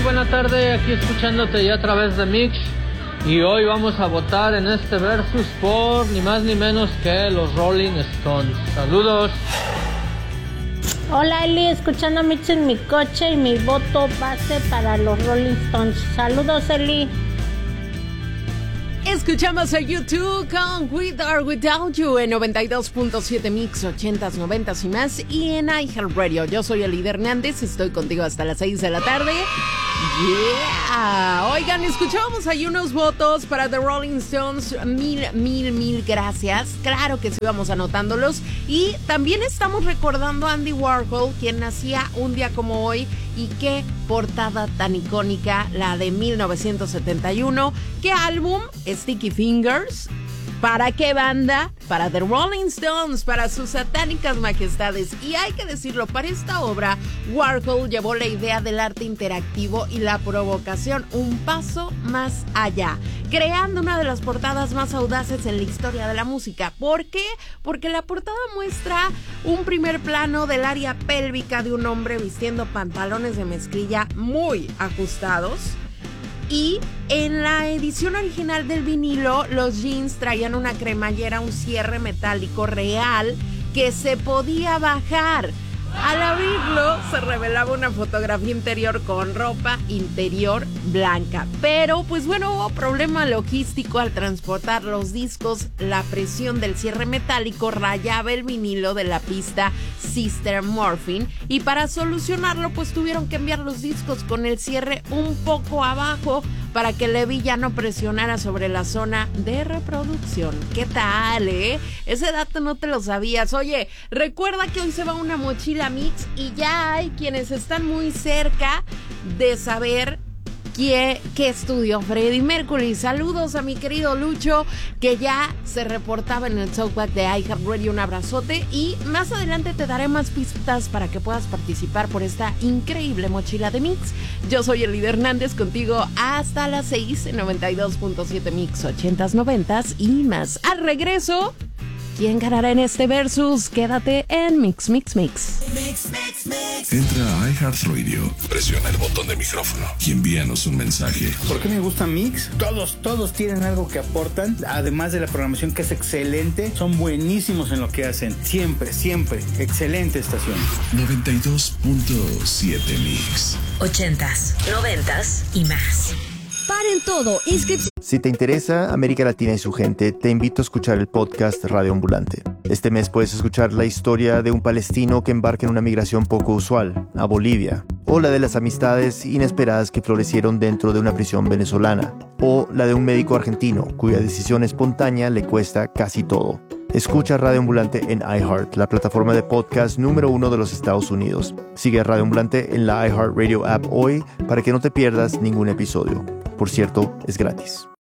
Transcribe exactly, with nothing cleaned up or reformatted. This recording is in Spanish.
buena tarde, aquí escuchándote ya a través de Mix. Y hoy vamos a votar en este versus por ni más ni menos que los Rolling Stones. Saludos. Hola Eli, escuchando Mix en mi coche y mi voto base para los Rolling Stones. Saludos Eli. Escuchamos a YouTube con With or Without You en noventa y dos punto siete Mix, ochentas, noventas y más, y en iHeartRadio. Yo soy Eli Hernández, estoy contigo hasta las seis de la tarde. Yeah. Oigan, escuchamos ahí unos votos para The Rolling Stones. Mil, mil, mil gracias. Claro que sí, vamos anotándolos. Y también estamos recordando a Andy Warhol, quien nacía un día como hoy. Y qué portada tan icónica, la de mil novecientos setenta y uno. ¿Qué álbum? Sticky Fingers. ¿Para qué banda? Para The Rolling Stones, para sus satánicas majestades. Y hay que decirlo, para esta obra, Warhol llevó la idea del arte interactivo y la provocación un paso más allá, creando una de las portadas más audaces en la historia de la música. ¿Por qué? Porque la portada muestra un primer plano del área pélvica de un hombre vistiendo pantalones de mezclilla muy ajustados. Y en la edición original del vinilo, los jeans traían una cremallera, un cierre metálico real que se podía bajar. Al abrirlo, se revelaba una fotografía interior con ropa interior blanca. Pero, pues bueno, hubo problema logístico al transportar los discos. La presión del cierre metálico rayaba el vinilo de la pista Sister Morphine. Y para solucionarlo, pues tuvieron que enviar los discos con el cierre un poco abajo para que el hebilla no presionara sobre la zona de reproducción. ¿Qué tal, eh? Ese dato no te lo sabías. Oye, recuerda que hoy se va una mochila Mix y ya hay quienes están muy cerca de saber qué, qué estudió Freddie Mercury. Saludos a mi querido Lucho, que ya se reportaba en el Talkback de iHeartRadio. Un abrazote y más adelante te daré más pistas para que puedas participar por esta increíble mochila de Mix. Yo soy Eli Hernández, contigo hasta las seis en noventa y dos punto siete Mix, ochentas, noventas y más. Al regreso, ¿quién ganará en este versus? Quédate en Mix, Mix, Mix. Mix, Mix, Mix. Entra a iHeartRadio, presiona el botón de micrófono y envíanos un mensaje. ¿Por qué me gusta Mix? Todos, todos tienen algo que aportan, además de la programación que es excelente. Son buenísimos en lo que hacen. Siempre, siempre. Excelente estación. noventa y dos punto siete Mix. Ochentas, noventas y más. Paren todo, inscripción. Si te interesa América Latina y su gente, te invito a escuchar el podcast Radio Ambulante. Este mes puedes escuchar la historia de un palestino que embarca en una migración poco usual, a Bolivia, o la de las amistades inesperadas que florecieron dentro de una prisión venezolana, o la de un médico argentino cuya decisión espontánea le cuesta casi todo. Escucha Radio Ambulante en iHeart, la plataforma de podcast número uno de los Estados Unidos. Sigue a Radio Ambulante en la iHeartRadio app hoy para que no te pierdas ningún episodio. Por cierto, es gratis.